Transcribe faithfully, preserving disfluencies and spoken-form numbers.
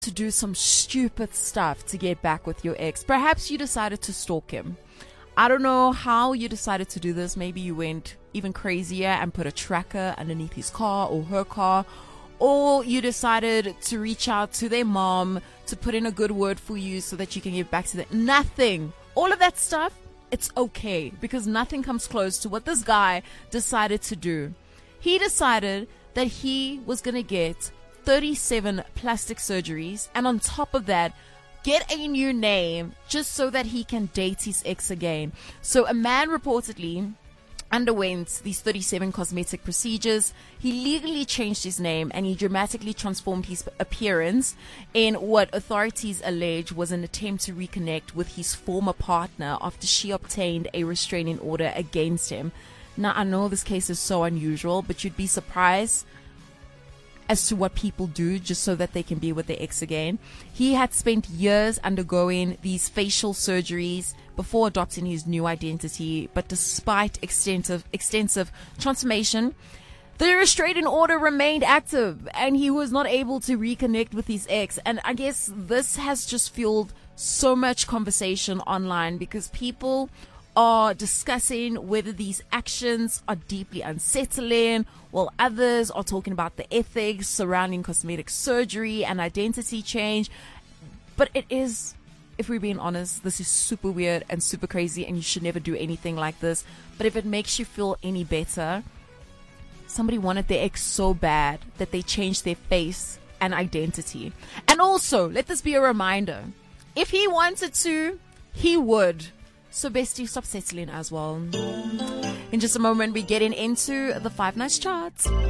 to do some stupid stuff to get back with your ex. Perhaps you decided to stalk him. I don't know how you decided to do this. Maybe you went even crazier and put a tracker underneath his car or her car, or you decided to reach out to their mom to put in a good word for you so that you can get back to them. Nothing. All of that stuff, it's okay, because nothing comes close to what this guy decided to do. He decided that he was going to get thirty-seven plastic surgeries, and on top of that, get a new name just so that he can date his ex again. So a man reportedly underwent these thirty-seven cosmetic procedures. He legally changed his name and he dramatically transformed his appearance in what authorities allege was an attempt to reconnect with his former partner after she obtained a restraining order against him. Now, I know this case is so unusual, but you'd be surprised as to what people do just so that they can be with their ex again. He had spent years undergoing these facial surgeries before adopting his new identity, but despite extensive extensive transformation, the restraining order remained active and he was not able to reconnect with his ex. And I guess this has just fueled so much conversation online because people are discussing whether these actions are deeply unsettling, while others are talking about the ethics surrounding cosmetic surgery and identity change. But it is, if we're being honest, this is super weird and super crazy, and you should never do anything like this. But if it makes you feel any better, somebody wanted their ex so bad that they changed their face and identity. And also, let this be a reminder, if he wanted to, he would. So bestie, stop settling as well. In just a moment, we're getting into the Five Nights charts.